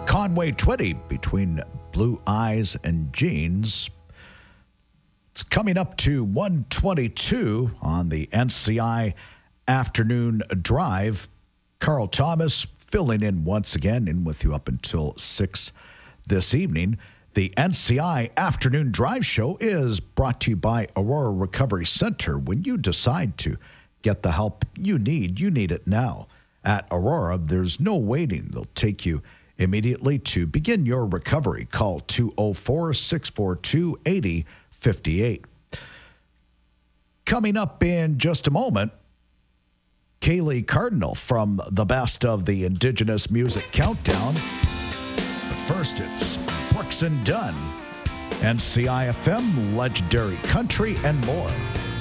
Conway Twitty between Blue Eyes and Jeans. It's coming up to 1:22 on the NCI Afternoon Drive. Carl Thomas filling in once again, in with you up until 6 this evening. The NCI Afternoon Drive Show is brought to you by Aurora Recovery Center. When you decide to get the help you need it now. At Aurora, there's no waiting. They'll take you immediately to begin your recovery. Call 204-642-8058. Coming up in just a moment, Kaylee Cardinal from the Best of the Indigenous Music Countdown. But first, it's Brooks and Dunn, NCIFM, Legendary Country, and more.